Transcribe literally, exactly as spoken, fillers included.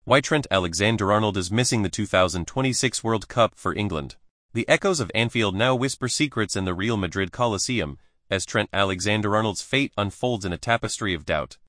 Why Trent Alexander-Arnold is missing the two thousand twenty-six World Cup for England. The echoes of Anfield now whisper secrets in the Real Madrid Coliseum, as Trent Alexander-Arnold's fate unfolds in a tapestry of doubt.